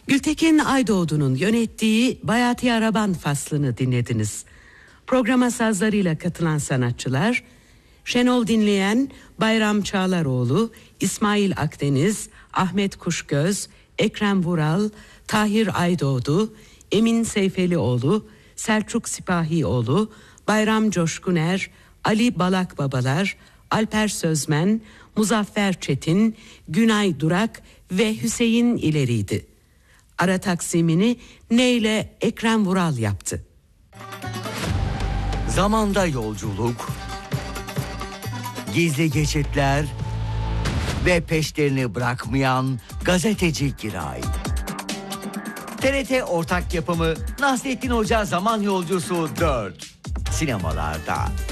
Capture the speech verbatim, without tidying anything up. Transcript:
Gültekin Aydoğdu'nun yönettiği Bayati Araban faslını dinlediniz. Programa sazlarıyla katılan sanatçılar: Şenol Dinleyen, Bayram Çağlaroğlu, İsmail Akdeniz, Ahmet Kuşgöz, Ekrem Vural, Tahir Aydoğdu, Emin Seyfelioğlu, Selçuk Sipahioğlu, Bayram Coşkuner, Ali Balakbabalar, Alper Sözmen, Muzaffer Çetin, Günay Durak ve Hüseyin İleri'ydi. Ara taksimini Neyle Ekrem Vural yaptı. Zamanda yolculuk, gizli geçitler ve peşlerini bırakmayan gazeteci Giray. T R T ortak yapımı Nasrettin Hoca Zaman Yolcusu dört sinemalarda.